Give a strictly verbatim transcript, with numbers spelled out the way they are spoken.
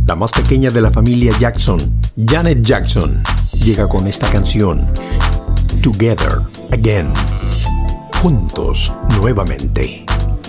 La más pequeña de la familia Jackson, Janet Jackson, llega con esta canción, Together Again, juntos nuevamente.